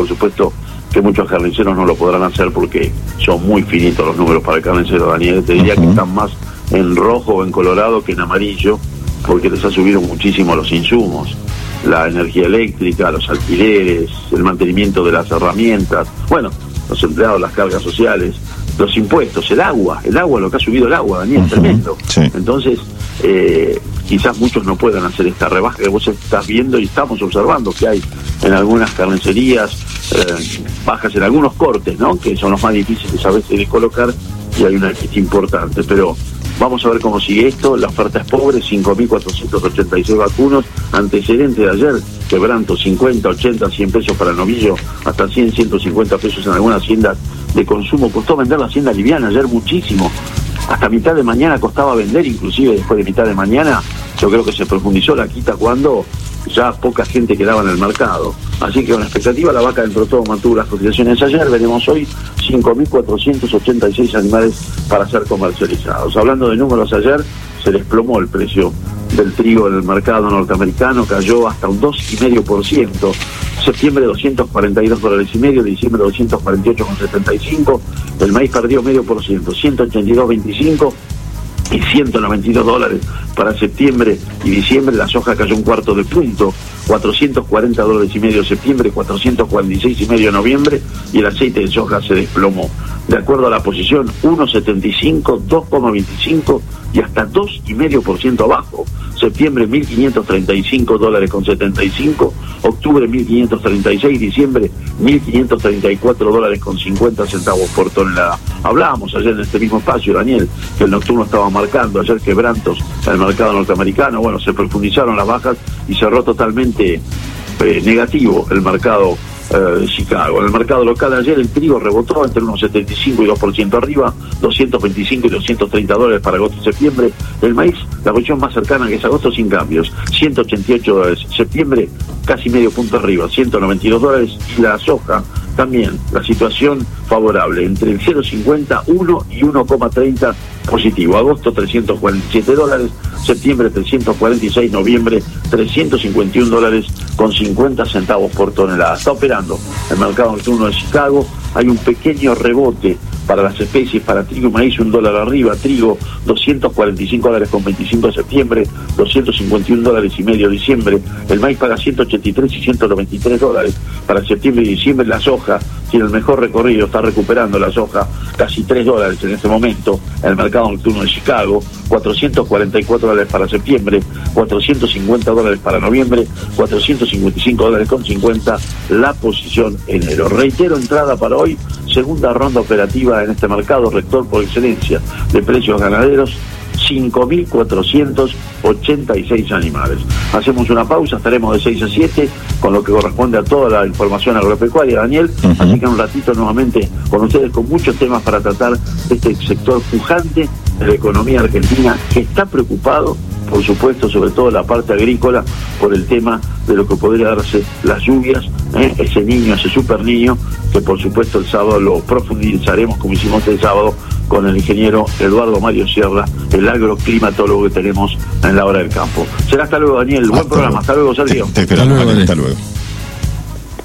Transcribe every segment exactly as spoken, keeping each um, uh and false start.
por supuesto que muchos carniceros no lo podrán hacer porque son muy finitos los números para el carnicero, Daniel. Te diría uh-huh. que están más en rojo o en colorado que en amarillo, porque les ha subido muchísimo los insumos, la energía eléctrica, los alquileres, el mantenimiento de las herramientas, bueno, los empleados, las cargas sociales, los impuestos, el agua, el agua, lo que ha subido el agua, Daniel, uh-huh. tremendo. Sí. Entonces, eh, quizás muchos no puedan hacer esta rebaja que vos estás viendo y estamos observando que hay en algunas carnicerías, eh, bajas en algunos cortes, ¿no? Que son los más difíciles a veces de colocar, y hay una equidad importante, pero vamos a ver cómo sigue esto. La oferta es pobre, cinco mil cuatrocientos ochenta y seis vacunos, antecedente de ayer, quebranto, cincuenta, ochenta, cien pesos para novillo, hasta cien, ciento cincuenta pesos en algunas haciendas de consumo. Costó vender la hacienda liviana ayer muchísimo, hasta mitad de mañana costaba vender, inclusive después de mitad de mañana, yo creo que se profundizó la quita cuando ya poca gente quedaba en el mercado. Así que con la expectativa, la vaca dentro de todo mantuvo las cotizaciones ayer. Veremos hoy cinco mil cuatrocientos ochenta y seis animales para ser comercializados. Hablando de números, ayer se desplomó el precio del trigo en el mercado norteamericano, cayó hasta un dos coma cinco por ciento. Septiembre doscientos cuarenta y dos dólares y medio, diciembre doscientos cuarenta y ocho con setenta y cinco. El maíz perdió medio por ciento, ciento ochenta y dos con veinticinco. Y ciento noventa y dos dólares para septiembre y diciembre. La soja cayó un cuarto de punto, cuatrocientos cuarenta dólares y medio septiembre, cuatrocientos cuarenta y seis y medio noviembre, y el aceite de soja se desplomó. De acuerdo a la posición, uno coma setenta y cinco, dos coma veinticinco y hasta dos coma cinco por ciento abajo. Septiembre mil quinientos treinta y cinco dólares con setenta y cinco, octubre mil quinientos treinta y seis, diciembre mil quinientos treinta y cuatro dólares con cincuenta centavos por tonelada. Hablábamos ayer en este mismo espacio, Daniel, que el nocturno estaba marcando ayer quebrantos en el mercado norteamericano. Bueno, se profundizaron las bajas y cerró totalmente eh, negativo el mercado eh, de Chicago. En el mercado local ayer el trigo rebotó entre unos setenta y cinco y dos por ciento arriba, doscientos veinticinco y doscientos treinta dólares para agosto y septiembre. El maíz, la posición más cercana que es agosto sin cambios, ciento ochenta y ocho dólares. Septiembre casi medio punto arriba, ciento noventa y dos dólares. Y la soja también, la situación favorable, entre el cero coma cincuenta, uno y uno coma treinta positivo. Agosto trescientos cuarenta y siete dólares, septiembre trescientos cuarenta y seis, noviembre trescientos cincuenta y uno dólares con cincuenta centavos por tonelada. Está operando el mercado nocturno de Chicago. Hay un pequeño rebote para las especies, para trigo y maíz, un dólar arriba, trigo doscientos cuarenta y cinco dólares con veinticinco de septiembre, doscientos cincuenta y uno dólares y medio diciembre. El maíz paga ciento ochenta y tres y ciento noventa y tres dólares para septiembre y diciembre. La soja tiene el mejor recorrido, está recuperando la soja casi tres dólares en este momento en el mercado nocturno de Chicago, cuatrocientos cuarenta y cuatro dólares para septiembre, cuatrocientos cincuenta dólares para noviembre, cuatrocientos cincuenta y cinco dólares con cincuenta la posición enero. Reitero, entrada para hoy, segunda ronda operativa en este mercado rector por excelencia de precios ganaderos, cinco mil cuatrocientos ochenta y seis animales. Hacemos una pausa, estaremos de seis a siete con lo que corresponde a toda la información agropecuaria, Daniel. Uh-huh. Así que en un ratito nuevamente con ustedes, con muchos temas para tratar de este sector pujante de la economía argentina, que está preocupado, por supuesto, sobre todo la parte agrícola, por el tema de lo que podría darse las lluvias, ¿eh? ese niño, ese super niño, que por supuesto el sábado lo profundizaremos como hicimos el sábado con el ingeniero Eduardo Mario Sierra, el agroclimatólogo que tenemos en la hora del campo. Será hasta luego, Daniel. Buen hasta programa. Luego. Hasta luego, Sergio. Te, te esperamos. Hasta luego. Hasta luego.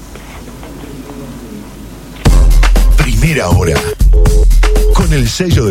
Primera hora. Con el sello de